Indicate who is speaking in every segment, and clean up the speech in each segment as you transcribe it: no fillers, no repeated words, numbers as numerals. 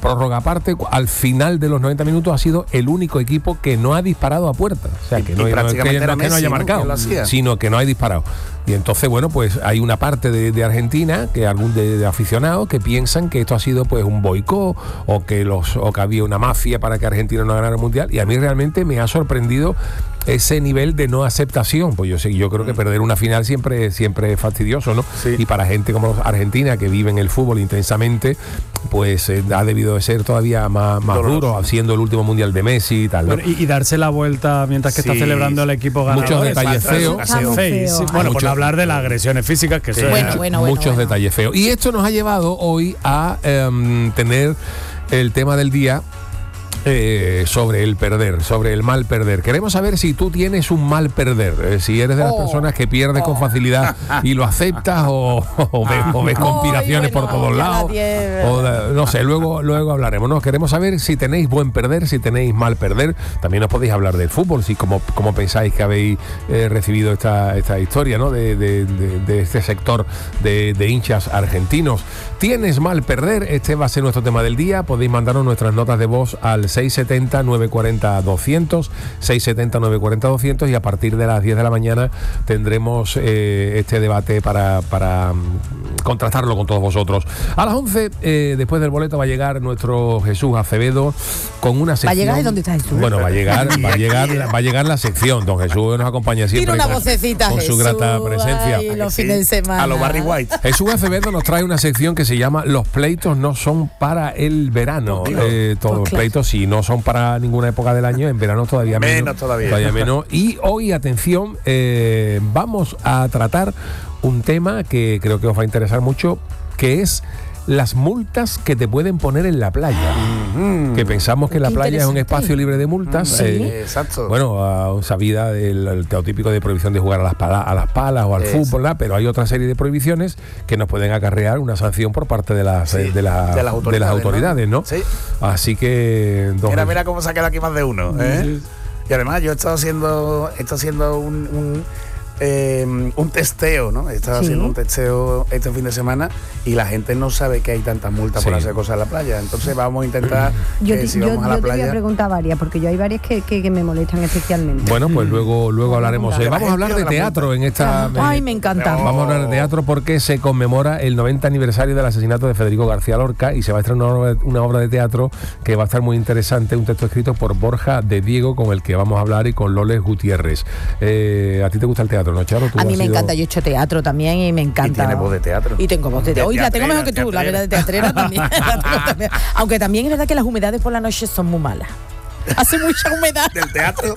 Speaker 1: prórroga aparte, al final de los 90 minutos ha sido el único equipo que no ha disparado a puerta. O sea, que no es que no haya marcado, sino que no ha disparado. Y entonces, bueno, pues hay una parte de Argentina, que algún de aficionados, que piensan que esto ha sido pues un boicot o que había una mafia para que Argentina no ganara el Mundial. Y a mí realmente me ha sorprendido ese nivel de no aceptación. Pues yo creo que perder una final siempre es fastidioso, ¿no? Sí. Y para gente como Argentina, que vive en el fútbol intensamente, pues ha debido de ser todavía más duro, siendo el último Mundial de Messi y tal, ¿no?
Speaker 2: Bueno, y darse la vuelta mientras que está celebrando el equipo ganador.
Speaker 1: Muchos detalles feos.
Speaker 2: Bueno, por hablar de las agresiones físicas, que
Speaker 1: muchos detalles feos. Y esto nos ha llevado hoy a tener el tema del día, sobre el perder, sobre el mal perder. Queremos saber si tú tienes un mal perder, si eres de las personas que pierdes con facilidad y lo aceptas o ves conspiraciones por todos lados. No sé, luego hablaremos. ¿No? Queremos saber si tenéis buen perder, si tenéis mal perder. También nos podéis hablar del fútbol, si como pensáis que habéis recibido esta historia, ¿no? de este sector de hinchas argentinos. ¿Tienes mal perder? Este va a ser nuestro tema del día. Podéis mandarnos nuestras notas de voz al 670-940-200, 670-940-200, y a partir de las 10 de la mañana tendremos este debate para contrastarlo con todos vosotros. A las 11, después del boleto, va a llegar nuestro Jesús Acevedo con una sección.
Speaker 3: ¿Va a llegar? ¿Dónde está Jesús?
Speaker 1: Bueno, va a llegar la sección. Don Jesús nos acompaña siempre.
Speaker 3: Tiene una vocecita,
Speaker 1: con su grata presencia.
Speaker 3: Ay, los fines de semana.
Speaker 4: A los Barry White.
Speaker 1: Jesús Acevedo nos trae una sección que se llama Los pleitos no son para el verano. Todos los pleitos, si no son para ninguna época del año, en verano todavía menos. Todavía menos. Y hoy, atención, vamos a tratar un tema que creo que os va a interesar mucho, que es las multas que te pueden poner en la playa. Que pensamos que la playa es un espacio libre de multas.
Speaker 3: Sí.
Speaker 4: Exacto.
Speaker 1: Bueno, sabida del típico de prohibición de jugar a las palas o al fútbol, ¿verdad? Pero hay otra serie de prohibiciones que nos pueden acarrear una sanción por parte de las autoridades, ¿no? Sí. Así que...
Speaker 4: Mira cómo se ha quedado aquí más de uno, ¿eh? Y además yo he estado haciendo un testeo, ¿no? He estado haciendo un testeo este fin de semana y la gente no sabe que hay tantas multas por hacer cosas en la playa. Entonces vamos a intentar si vamos a la playa.
Speaker 3: Yo te voy a preguntar varias, porque yo hay varias que me molestan especialmente.
Speaker 1: Bueno, pues luego hablaremos. Vamos a hablar de teatro en esta...
Speaker 3: Ay, me encanta.
Speaker 1: Vamos a hablar de teatro porque se conmemora el 90 aniversario del asesinato de Federico García Lorca y se va a estrenar una obra de teatro que va a estar muy interesante, un texto escrito por Borja de Diego, con el que vamos a hablar, y con Loles Gutiérrez. ¿A ti te gusta el teatro, no, Charo?
Speaker 3: A mí me encanta, yo he hecho teatro también y me encanta.
Speaker 4: Y tiene voz de teatro.
Speaker 3: Y tengo voz de teatro. Oye, la tengo mejor que tú, la verdad, de teatrera también. Aunque también es verdad que las humedades por la noche son muy malas. Hace mucha humedad.
Speaker 4: Del teatro.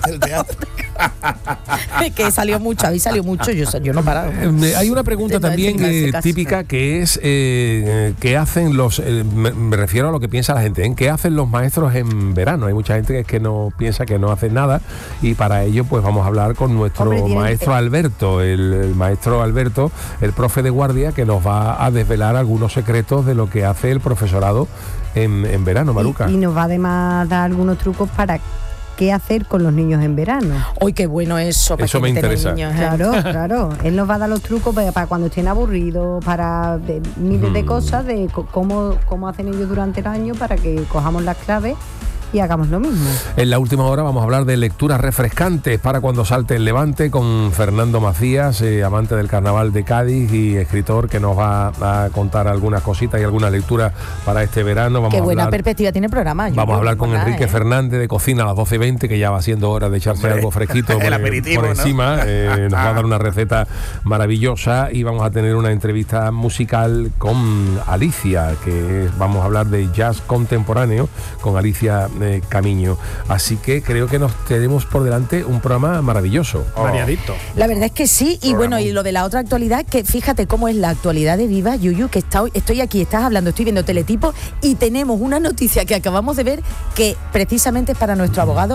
Speaker 3: Que salió mucho, habéis salido mucho, yo no he parado.
Speaker 1: Hay una pregunta también típica, que es ¿qué hacen los... me refiero a lo que piensa la gente, ¿qué hacen los maestros en verano? Hay mucha gente que no piensa que no hacen nada, y para ello pues vamos a hablar con nuestro maestro Alberto, el maestro Alberto, el profe de guardia, que nos va a desvelar algunos secretos de lo que hace el profesorado en verano, Maruca.
Speaker 3: Y nos va además a dar algunos trucos para qué hacer con los niños en verano. ¡Ay, qué bueno eso!
Speaker 1: Eso me interesa.
Speaker 3: Niños, claro. Él nos va a dar los trucos para cuando estén aburridos, para miles de cosas, de cómo hacen ellos durante el año, para que cojamos las claves y hagamos lo mismo.
Speaker 1: En la última hora vamos a hablar de lecturas refrescantes para cuando salte el levante, con Fernando Macías, amante del carnaval de Cádiz y escritor, que nos va a contar algunas cositas y algunas lecturas para este verano.
Speaker 3: Qué buena perspectiva tiene el programa.
Speaker 1: Vamos a hablar con Enrique Fernández de Cocina a las 12:20, que ya va siendo hora de echarse algo fresquito por encima. Nos va a dar una receta maravillosa, y vamos a tener una entrevista musical con Alicia, que vamos a hablar de jazz contemporáneo con Alicia Camiño. Así que creo que nos tenemos por delante un programa maravilloso.
Speaker 2: Variadito.
Speaker 3: La verdad es que sí. Y bueno, y lo de la otra actualidad, que fíjate cómo es la actualidad de Viva, Yuyu, que estoy aquí, estás hablando, estoy viendo Teletipo, y tenemos una noticia que acabamos de ver que precisamente es para nuestro abogado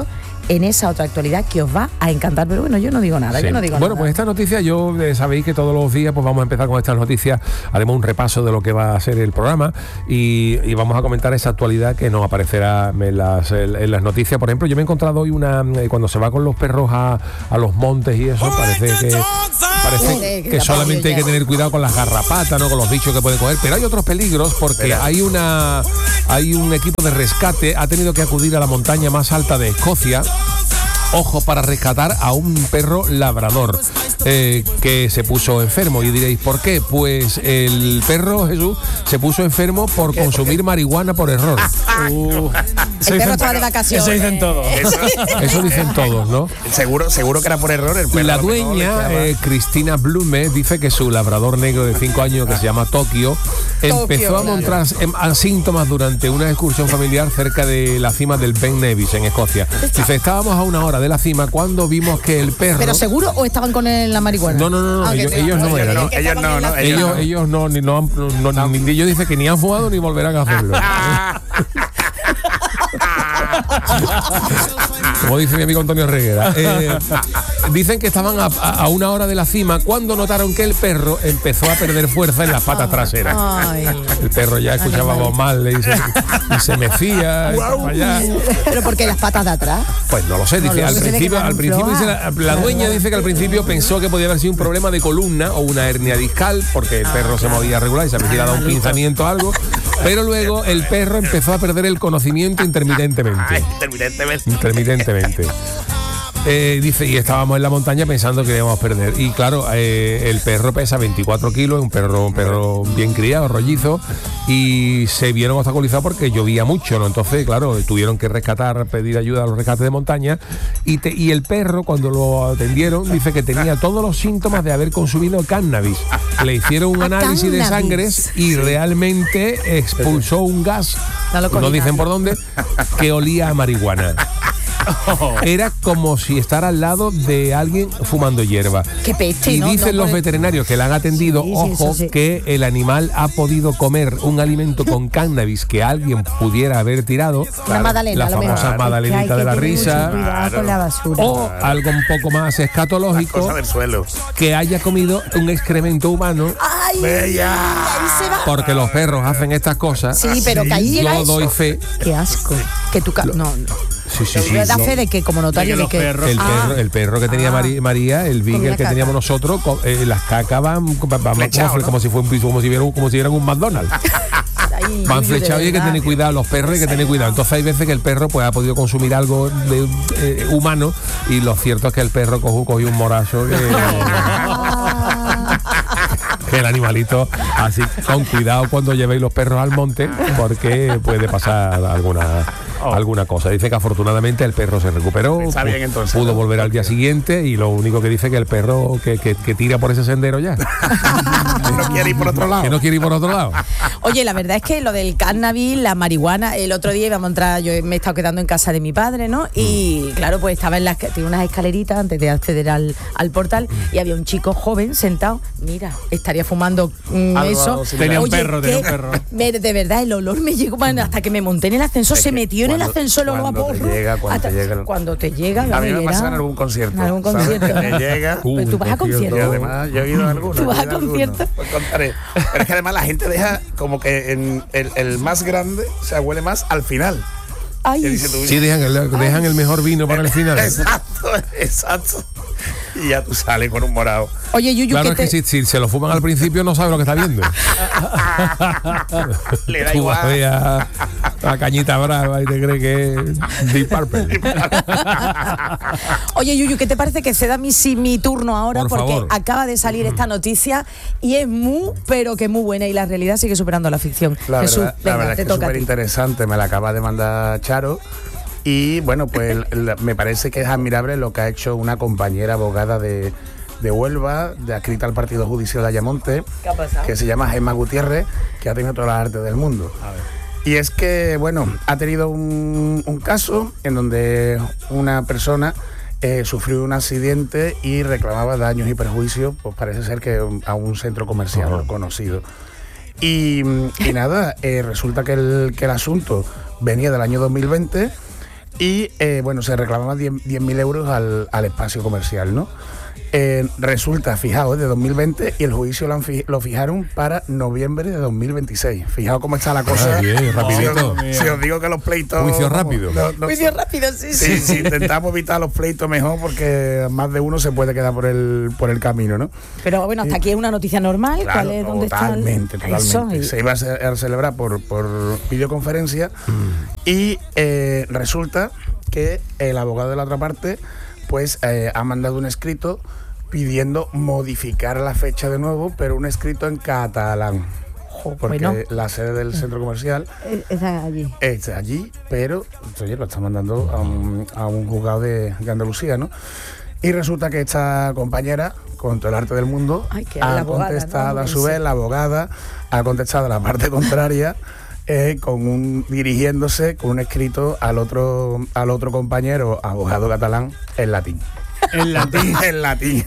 Speaker 5: en esa otra actualidad que os va a encantar. Pero bueno, yo no digo nada,
Speaker 1: sí.
Speaker 5: yo no digo nada.
Speaker 1: Bueno, pues esta noticia, sabéis que todos los días pues vamos a empezar con estas noticias, haremos un repaso de lo que va a ser el programa y vamos a comentar esa actualidad que nos aparecerá en las noticias. Por ejemplo, yo me he encontrado hoy cuando se va con los perros a los montes y eso, parece que solamente hay que tener cuidado con las garrapatas, ¿no? Con los bichos que pueden coger, pero hay otros peligros porque hay un equipo de rescate, ha tenido que acudir a la montaña más alta de Escocia, ojo, para rescatar a un perro labrador que se puso enfermo. Y diréis, ¿por qué? Pues el perro Jesús se puso enfermo por consumir marihuana por error.
Speaker 5: El perro estaba de vacaciones.
Speaker 2: Eso dicen todos.
Speaker 1: Eso dicen todos, ¿no?
Speaker 4: Seguro que era por error. El perro,
Speaker 1: la dueña, Cristina Blume, dice que su labrador negro de 5 años, que se llama Tokio, empezó a mostrar síntomas durante una excursión familiar cerca de la cima del Ben Nevis, en Escocia. Dice, estábamos a una hora de la cima cuando vimos que el perro...
Speaker 5: ¿Pero seguro o estaban con la marihuana?
Speaker 1: No, ellos no eran. Ellos no, ellos dicen que ni han fumado ni volverán a hacerlo. Como dice mi amigo Antonio Reguera. Dicen que estaban a una hora de la cima cuando notaron que el perro empezó a perder fuerza en las patas traseras. El perro ya escuchaba voz mal y se mecía.
Speaker 5: ¿Pero por qué las patas de atrás?
Speaker 1: Pues no lo sé. Dice, al principio dice la dueña dice que al principio pensó que podía haber sido un problema de columna o una hernia discal porque el perro se movía regular y se había dado un pinzamiento o algo. Pero luego el perro empezó a perder el conocimiento intermitentemente. Dice, y estábamos en la montaña pensando que íbamos a perder. Y claro, el perro pesa 24 kilos, un perro bien criado, rollizo, y se vieron obstaculizados porque llovía mucho, ¿no? Entonces, claro, tuvieron que pedir ayuda a los rescates de montaña. Y el perro, cuando lo atendieron, dice que tenía todos los síntomas de haber consumido cannabis. Le hicieron un análisis de sangre y realmente expulsó un gas, no dicen por dónde, que olía a marihuana. Era como si estar al lado de alguien fumando hierba.
Speaker 5: Qué peste,
Speaker 1: y dicen los veterinarios que le han atendido, que el animal ha podido comer un alimento con cannabis que alguien pudiera haber tirado,
Speaker 5: la magdalena,
Speaker 1: la famosa magdalenita de la risa,
Speaker 3: con la basura.
Speaker 1: O algo un poco más escatológico, que haya comido un excremento humano.
Speaker 5: ¡Ay! Bella. Ahí se va.
Speaker 1: Porque los perros hacen estas cosas.
Speaker 5: Sí, pero que ahí llega
Speaker 1: yo doy fe.
Speaker 5: Qué asco. Que tú no.
Speaker 1: Sí.
Speaker 5: Da fe de que como notario de que
Speaker 1: el perro que tenía María, el Beagle que teníamos nosotros, las cacas van como si vieran un McDonald's. Van flechados y hay que tener cuidado, los perros hay que tener cuidado. Entonces hay veces que el perro pues ha podido consumir algo de humano y lo cierto es que el perro cogió un morazo que el animalito, así con cuidado cuando llevéis los perros al monte porque puede pasar alguna cosa. Dice que afortunadamente el perro se recuperó, pudo volver al día siguiente y lo único que dice que el perro que tira por ese sendero ya.
Speaker 4: No quiere ir por otro lado.
Speaker 1: Que no quiere ir por otro lado.
Speaker 5: Oye, la verdad es que lo del cannabis, la marihuana, el otro día íbamos a entrar, yo me he estado quedando en casa de mi padre, ¿no? Y claro, pues estaba tiene unas escaleritas antes de acceder al portal y había un chico joven sentado, mira, estaría fumando eso.
Speaker 2: Tenía un perro.
Speaker 5: De verdad, el olor me llegó hasta que me monté en el ascensor, se metió en el ascensor, cuando te llega.
Speaker 4: A mí me pasa en algún concierto.
Speaker 5: Me
Speaker 4: llega.
Speaker 5: Pero tú vas a conciertos.
Speaker 4: Y además yo he ido a algunos.
Speaker 5: ¿Tú vas a conciertos?
Speaker 4: Pues contaré. Pero es que además la gente deja como que el más grande, o sea, huele más al final.
Speaker 5: Ay.
Speaker 1: Sí, dejan el mejor vino para el final.
Speaker 4: Exacto. Y ya tú sales con un morado.
Speaker 5: Oye, Yuyu,
Speaker 1: claro, es que si se lo fuman al principio no sabe lo que está viendo.
Speaker 4: Le da igual.
Speaker 1: Tú vas a Cañita Brava y te cree que es Deep Purple.
Speaker 5: Oye, Yuyu, ¿qué te parece que ceda mi turno ahora?
Speaker 1: Por
Speaker 5: porque
Speaker 1: favor.
Speaker 5: acaba de salir esta noticia y es pero que muy buena y la realidad sigue superando la ficción. Jesús,
Speaker 4: la verdad es que es súper interesante, me la acaba de mandar Charo. Y bueno, pues me parece que es admirable lo que ha hecho una compañera abogada de Huelva, adscrita al Partido Judicial de Ayamonte, que se llama Gemma Gutiérrez, que ha tenido todas las artes del mundo. A ver. Y es que, bueno, ha tenido un caso en donde una persona sufrió un accidente y reclamaba daños y perjuicios, pues parece ser que a un centro comercial conocido. Y nada, resulta que el asunto venía del año 2020. y bueno, se reclamaban 10.000 euros al espacio comercial, ¿no? Resulta, fijaos, de 2020 y el juicio lo fijaron para noviembre de 2026. Fijaos cómo está la cosa.
Speaker 1: Bien, rapidito.
Speaker 4: Si os digo que los pleitos...
Speaker 1: Juicio rápido.
Speaker 5: Juicio rápido, sí.
Speaker 4: Si intentamos evitar los pleitos mejor, porque más de uno se puede quedar por el camino, ¿no?
Speaker 5: Pero bueno, hasta aquí es una noticia normal.
Speaker 4: Claro,
Speaker 5: ¿Cuál es, dónde
Speaker 4: totalmente.
Speaker 5: Eso,
Speaker 4: se iba a celebrar por videoconferencia y resulta que el abogado de la otra parte pues ha mandado un escrito pidiendo modificar la fecha de nuevo, pero un escrito en catalán. Porque la sede del centro comercial
Speaker 3: está
Speaker 4: allí, pero oye, lo está mandando a un juzgado de Andalucía, ¿no? Y resulta que esta compañera, con todo el arte del mundo, ha contestado, a su vez, la abogada ha contestado la parte contraria, dirigiéndose con un escrito al otro compañero abogado catalán en latín.
Speaker 2: En latín.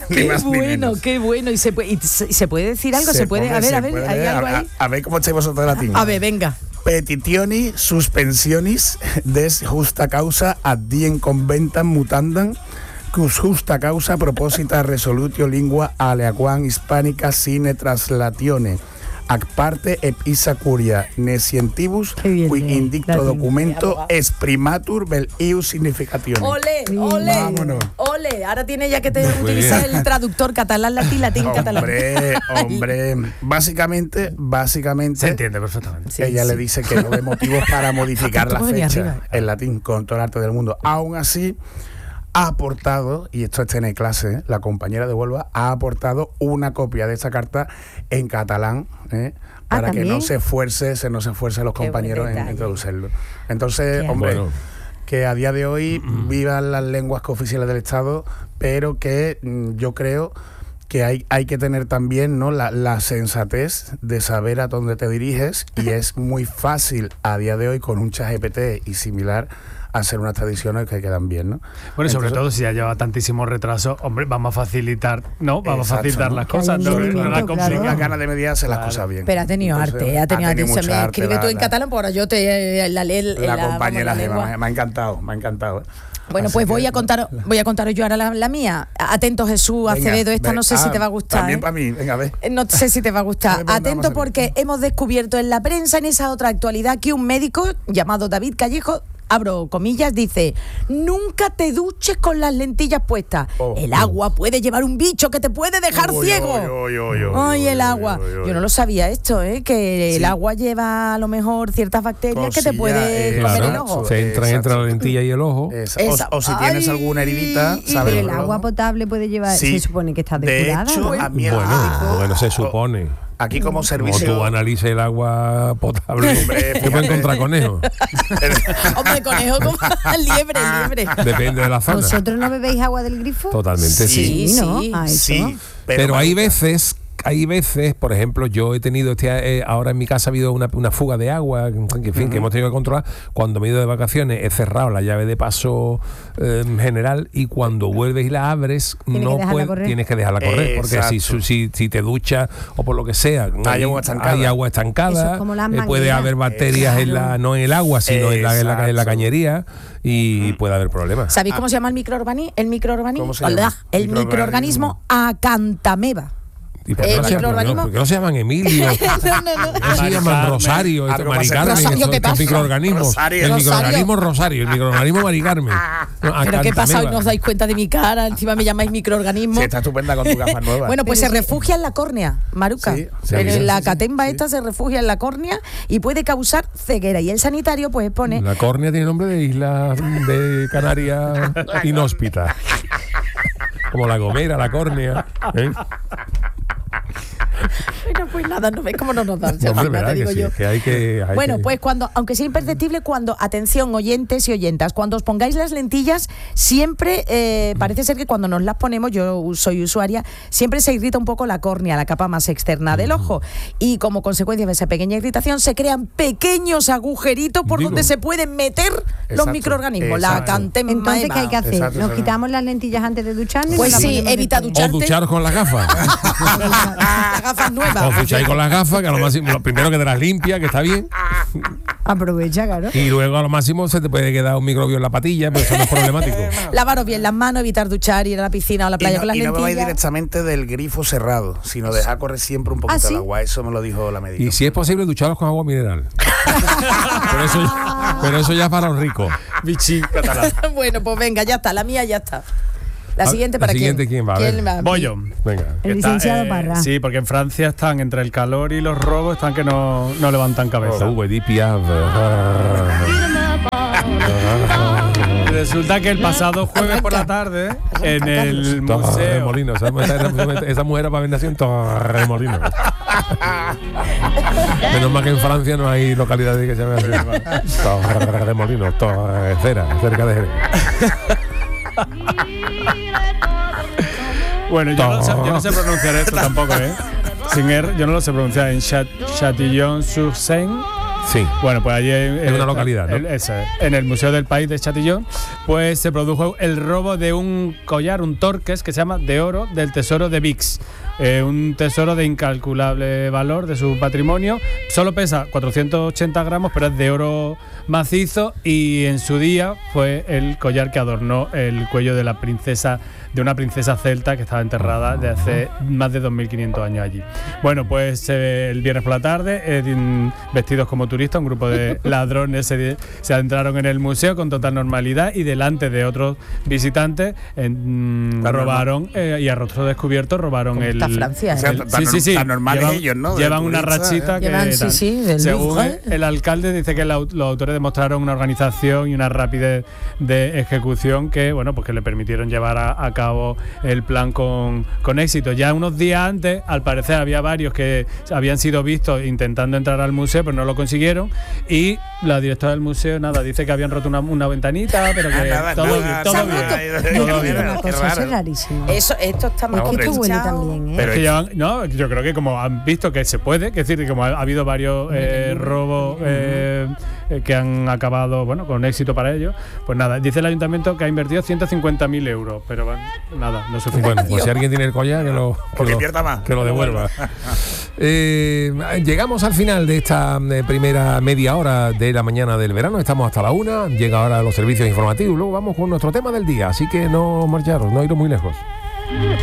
Speaker 5: Qué bueno. ¿Y se puede decir algo? ¿Se puede? A ver, ¿hay algo ahí?
Speaker 4: A ver cómo estáis vosotros de latín.
Speaker 5: A ver, venga.
Speaker 4: Petitioni suspensionis des justa causa ad diem conventam mutandam cus justa causa proposita resolutio lingua aliaquam hispanica sine translatione ac parte et isa curia nescientibus qui indicto documento exprimatur vel ius significationes.
Speaker 5: ¡Ole!
Speaker 4: Vámonos.
Speaker 5: ¡Ole! Ahora tiene ya que utilizar el traductor catalán-latín, latín-catalán.
Speaker 4: Hombre, básicamente
Speaker 2: se entiende perfectamente.
Speaker 5: Sí,
Speaker 4: ella le dice que no ve motivos para modificar la fecha en latín con todo el arte del mundo. Aún así, ha aportado, y esto está en clase, la compañera de Huelva ha aportado una copia de esta carta en catalán, para que no se esfuerce los compañeros en traducirlo. Entonces, hombre, que a día de hoy vivan las lenguas cooficiales del Estado, pero que yo creo que hay que tener también, ¿no?, la sensatez de saber a dónde te diriges, y es muy fácil a día de hoy con un ChatGPT y similar hacer unas tradiciones que quedan bien, ¿no?
Speaker 2: Bueno, y sobre todo si ya lleva tantísimo retraso, hombre, vamos a facilitar, ¿no? Vamos a facilitar las cosas, no la complica.
Speaker 4: Ganas de mediarse las cosas bien.
Speaker 5: Pero ha tenido arte, ha tenido
Speaker 4: mucho arte.
Speaker 5: Escribe tú en catalán, por ahora yo te la leo.
Speaker 4: La compañera me ha encantado.
Speaker 5: Bueno,
Speaker 4: así
Speaker 5: pues voy a contaros yo ahora la mía. Atento, Jesús Acevedo, no sé si te va a gustar.
Speaker 4: También para mí, venga, a ver.
Speaker 5: No sé si te va a gustar. Atento, porque hemos descubierto en la prensa, en esa otra actualidad, que un médico llamado David Callejo, abro comillas, dice: nunca te duches con las lentillas puestas. El agua puede llevar un bicho que te puede dejar ciego. Ay, el agua. Yo no lo sabía esto, que el agua lleva a lo mejor ciertas bacterias que te puede comer el ojo.
Speaker 1: Se entra entre la lentilla y el ojo.
Speaker 4: O si tienes alguna heridita, ¿sabes?
Speaker 3: Pero el agua potable puede llevar, se supone que está depurada.
Speaker 4: De hecho, a mí
Speaker 1: bueno, se supone.
Speaker 4: Aquí como servicio...
Speaker 1: Como tú analices el agua potable, te puede encontrar conejo.
Speaker 5: Hombre, conejo como liebre.
Speaker 1: Depende de la zona.
Speaker 3: ¿Vosotros no bebéis agua del grifo?
Speaker 1: Totalmente sí.
Speaker 3: ¿No?
Speaker 4: Sí.
Speaker 3: Pero
Speaker 1: hay veces, por ejemplo, yo he tenido ahora en mi casa ha habido una fuga de agua, que hemos tenido que controlar. Cuando me he ido de vacaciones he cerrado la llave de paso general, y cuando vuelves y la abres tienes que dejarla correr, porque si te duchas o por lo que sea hay agua estancada, puede haber bacterias no en el agua, sino en la cañería, y puede haber problemas.
Speaker 5: ¿Sabéis cómo se llama el microorganismo? Acantameba.
Speaker 1: ¿Y por qué no se llaman Emilio? No se llaman Rosario, Mari Carmen, estos microorganismos. El microorganismo Rosario, el microorganismo Mari Carmen.
Speaker 5: ¿Pero qué pasa? Hoy no os dais cuenta de mi cara, encima me llamáis microorganismo.
Speaker 4: Sí, está estupenda con tu gafas nuevas.
Speaker 5: Bueno, pues se refugia en la córnea, Maruca. La catemba esta se refugia en la córnea y puede causar ceguera. Y el sanitario pues pone...
Speaker 1: La córnea tiene nombre de isla de Canarias inhóspita. Como La Gomera, la córnea.
Speaker 5: Bueno, pues nada, no ves cómo no nos dan. Bueno, pues aunque sea imperceptible, atención, oyentes y oyentas, cuando os pongáis las lentillas, siempre, parece ser que cuando nos las ponemos, yo soy usuaria, siempre se irrita un poco la córnea, la capa más externa del ojo, y como consecuencia de esa pequeña irritación se crean pequeños agujeritos por donde se pueden meter los microorganismos. La acantemeba.
Speaker 3: Entonces, ¿qué hay que hacer? ¿Nos quitamos las lentillas antes de ducharnos?
Speaker 5: Pues sí, evita ducharte.
Speaker 1: O duchar con las gafas.
Speaker 5: Las gafas nuevas.
Speaker 1: O ducháis con las gafas, que lo primero que te las limpia, que está bien.
Speaker 3: Aprovecha, claro.
Speaker 1: Y luego a lo máximo se te puede quedar un microbio en la patilla, pero eso no es problemático.
Speaker 5: Lavaros bien las manos, evitar duchar, ir a la piscina o a la playa con las
Speaker 4: y no
Speaker 5: lentillas.
Speaker 4: bebáis directamente del grifo cerrado, sino dejar correr siempre un poquito
Speaker 3: ¿sí?
Speaker 4: el agua. Eso me lo dijo la médica.
Speaker 1: Y si es posible, ducharos con agua mineral. pero eso ya para los ricos.
Speaker 2: Bichín catalán.
Speaker 5: Bueno, pues venga, ya está, la mía ya está. La siguiente para
Speaker 1: ¿quién va? A ver.
Speaker 2: Voy yo.
Speaker 1: Venga.
Speaker 3: El licenciado Parra.
Speaker 2: Sí, porque en Francia están entre el calor y los robos, están que no levantan cabeza. Resulta que el pasado jueves por la tarde, en el museo...
Speaker 1: Torremolinos. Esa mujer era para vendación Torremolinos. Menos mal que en Francia no hay localidades que se llamen así. Torremolinos, Torrecera, cerca de Jerez.
Speaker 2: Bueno, yo no sé pronunciar esto tampoco, ¿eh? Sin R, yo no lo sé pronunciar. En Châtillon-sur-Seine.
Speaker 1: Sí.
Speaker 2: Bueno, pues allí
Speaker 1: es una localidad, ¿no?
Speaker 2: En el Museo del País de Châtillon, pues se produjo el robo de un collar, un torques que se llama de oro del tesoro de Vix. Un tesoro de incalculable valor de su patrimonio. Solo pesa 480 gramos, pero es de oro macizo, y en su día fue el collar que adornó el cuello de una princesa celta que estaba enterrada de hace más de 2.500 años allí. Bueno, pues el viernes por la tarde, vestidos como turistas, un grupo de ladrones se adentraron en el museo con total normalidad y delante de otros visitantes robaron y a rostro descubierto robaron el...
Speaker 5: Francia,
Speaker 2: sí.
Speaker 4: Tan normales ellos, ¿no?
Speaker 2: Llevan una rachita que... Según el alcalde dice que los autores demostraron una organización y una rapidez de ejecución que, bueno, pues que le permitieron llevar a cabo el plan con éxito. Ya unos días antes, al parecer, había varios que habían sido vistos intentando entrar al museo, pero no lo consiguieron, y la directora del museo, dice que habían roto una ventanita, pero que todo bien.
Speaker 3: Una cosa, eso es rarísimo.
Speaker 5: Esto está
Speaker 3: Es que esto huele también, ¿eh?
Speaker 2: Pero es que yo creo que como han visto que se puede, es decir, que como ha habido varios robos que han acabado, bueno, con éxito para ellos, pues nada, dice el ayuntamiento que ha invertido 150.000 euros, pero bueno, nada, no es suficiente.
Speaker 1: Bueno, pues si alguien tiene el collar, que lo devuelva. Llegamos al final de esta primera media hora de la mañana del verano, estamos hasta la 1, llega ahora los servicios informativos, luego vamos con nuestro tema del día, así que no marcharos, no iros muy lejos.